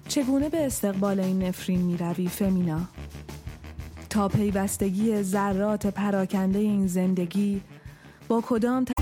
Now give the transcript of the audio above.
چگونه به استقبال این نفرین می روی فمینا؟ تا پیوستگی ذرات پراکنده این زندگی با کدام